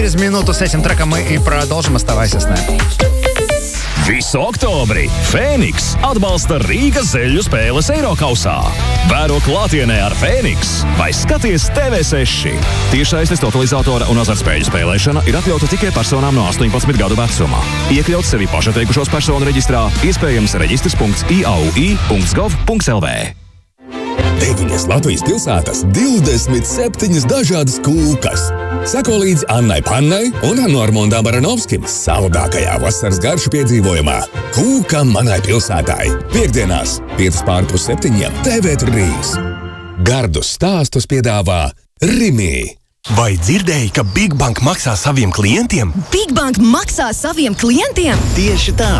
Через минуту с этим треком мы и продолжим. Оставайся с нами. Visu oktobri Fēniks atbalsta Rīgas zeļu spēles Eirokausā. Vēro klātienē ar Fēniks vai skaties TV6. Tiešsaistes totalizatora un azartspēļu spēlēšana ir atļauta tikai personām no 18 gadu vecumā. Iekļaut sevi pašatteikušos personu reģistrā, iespējams reģistrs.iaui.gov.lv. 9 Latvijas pilsētas, 27 dažādas kūkas. Seko līdz Annai Pannai un Normondam Baranovskim saldākajā vasaras garšu piedzīvojumā. Kūka manai pilsētai. Piektdienās, 5:30 TV3. Gardus stāstus piedāvā Rimi. Vai dzirdēji, ka Big Bank maksā saviem klientiem? Big Bank maksā saviem klientiem? Tieši tā!